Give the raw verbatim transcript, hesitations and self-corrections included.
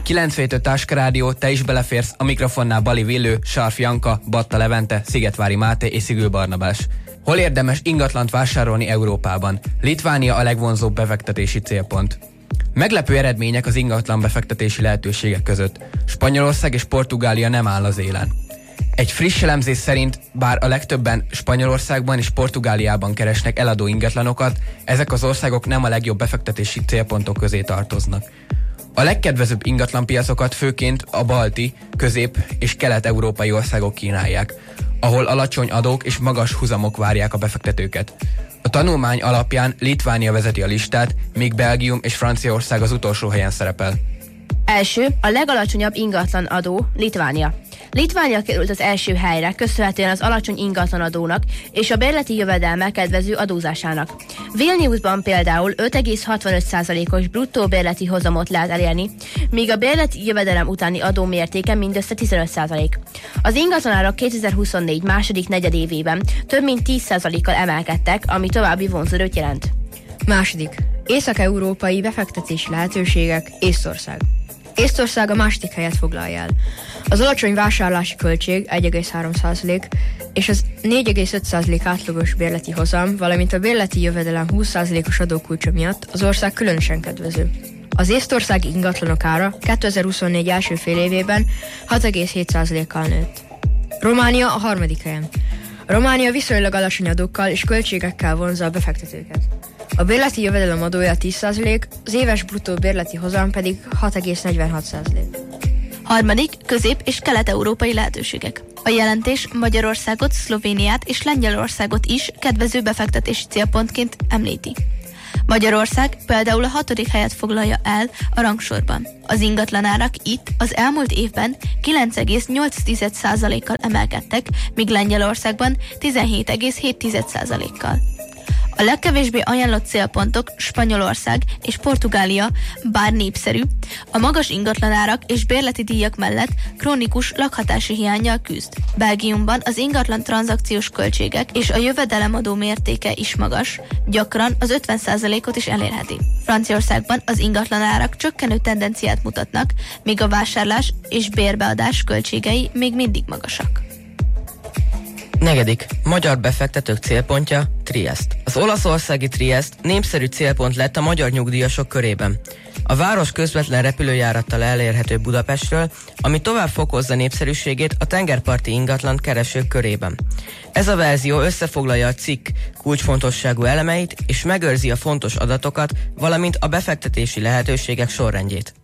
kilenc öt Táska Rádió, te is beleférsz, a mikrofonnál Bali Villő, Sarf Janka, Batta Levente, Szigetvári Máté és Szigül Barnabás. Hol érdemes ingatlant vásárolni Európában? Litvánia a legvonzóbb befektetési célpont. Meglepő eredmények az ingatlan befektetési lehetőségek között. Spanyolország és Portugália nem áll az élen. Egy friss elemzés szerint, bár a legtöbben Spanyolországban és Portugáliában keresnek eladó ingatlanokat, ezek az országok nem a legjobb befektetési célpontok közé tartoznak. A legkedvezőbb ingatlanpiacokat főként a balti, közép- és kelet-európai országok kínálják, ahol alacsony adók és magas huzamok várják a befektetőket. A tanulmány alapján Litvánia vezeti a listát, míg Belgium és Franciaország az utolsó helyen szerepel. Első, a legalacsonyabb ingatlan adó, Litvánia. Litvánia került az első helyre, köszönhetően az alacsony ingatlanadónak és a bérleti jövedelme kedvező adózásának. Vilniusban például öt egész hatvanöt százalékos bruttó bérleti hozamot lehet elérni, míg a bérleti jövedelem utáni adó mértéke mindössze tizenöt százalék. Az ingatlanárak kétezer-huszonnégy második negyedévében több mint tíz százalékkal emelkedtek, ami további vonzóerőt jelent. Második. Észak-európai befektetési lehetőségek, Észtország. Észtország a második helyet foglalja el. Az alacsony vásárlási költség egy egész három százalék és az négy egész öt százalék átlagos bérleti hozam, valamint a bérleti jövedelem húsz százalékos adókulcsa miatt az ország különösen kedvező. Az észtországi ingatlanok ára kétezer-huszonnégy első fél évében hat egész hét százalékkal nőtt. Románia a harmadik helyen. Románia viszonylag alacsony adókkal és költségekkel vonzza a befektetőket. A bérleti jövedelem adója tíz százalék, az éves bruttó bérleti hozam pedig hat egész negyvenhat százalék. Harmadik, közép- és kelet-európai lehetőségek. A jelentés Magyarországot, Szlovéniát és Lengyelországot is kedvező befektetési célpontként említi. Magyarország például a hatodik helyet foglalja el a rangsorban. Az ingatlanárak itt az elmúlt évben kilenc egész nyolc százalékkal emelkedtek, míg Lengyelországban tizenhét egész hét százalékkal. A legkevésbé ajánlott célpontok Spanyolország és Portugália, bár népszerű, a magas ingatlanárak és bérleti díjak mellett krónikus lakhatási hiánnyal küzd. Belgiumban az ingatlan tranzakciós költségek és a jövedelemadó mértéke is magas, gyakran az ötven százalékot is elérheti. Franciaországban az ingatlanárak csökkenő tendenciát mutatnak, míg a vásárlás és bérbeadás költségei még mindig magasak. Negyedik. Magyar befektetők célpontja Triest. Az olaszországi Triest népszerű célpont lett a magyar nyugdíjasok körében. A város közvetlen repülőjárattal elérhető Budapestről, ami tovább fokozza népszerűségét a tengerparti ingatlan keresők körében. Ez a verzió összefoglalja a cikk kulcsfontosságú elemeit és megőrzi a fontos adatokat, valamint a befektetési lehetőségek sorrendjét.